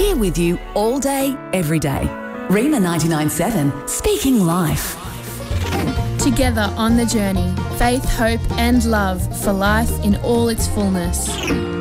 Here with you all day, every day. Rima 99.7, speaking life. Together on the journey, faith, hope and love for life in all its fullness.